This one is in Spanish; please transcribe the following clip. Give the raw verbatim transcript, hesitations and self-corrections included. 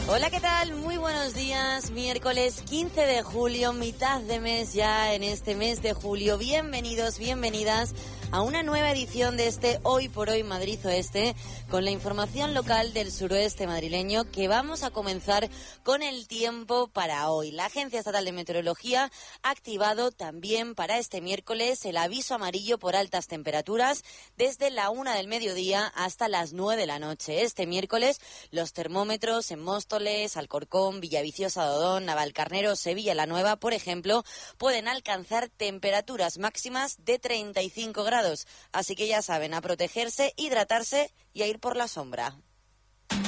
Hola, ¿qué tal? Muy buenos días. Miércoles quince de julio, mitad de mes ya en este mes de julio. Bienvenidos, bienvenidas a una nueva edición de este Hoy por Hoy Madrid Oeste, con la información local del suroeste madrileño, que vamos a comenzar con el tiempo para hoy. La Agencia Estatal de Meteorología ha activado también para este miércoles el aviso amarillo por altas temperaturas desde la una del mediodía hasta las nueve de la noche. Este miércoles los termómetros en Móstoles, Alcorcón, Villaviciosa de Odón, Navalcarnero, Sevilla la Nueva, por ejemplo, pueden alcanzar temperaturas máximas de treinta y cinco grados. Así que ya saben, a protegerse, hidratarse y a ir por la sombra.